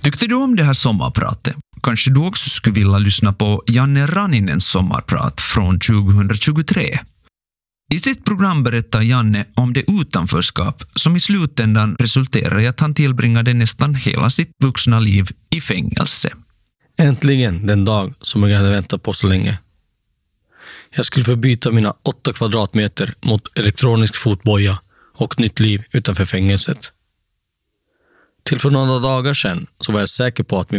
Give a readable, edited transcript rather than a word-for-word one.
Tyckte du om det här sommarpratet? Kanske du också skulle vilja lyssna på Janne Raninens sommarprat från 2023. I sitt program berättar Janne om det utanförskap som i slutändan resulterar i att han tillbringade nästan hela sitt vuxna liv i fängelse. Äntligen den dag som jag hade väntat på så länge. Jag skulle förbyta mina 8 kvadratmeter mot elektronisk fotboja och nytt liv utanför fängelset. Till för några dagar sedan så var jag säker på att min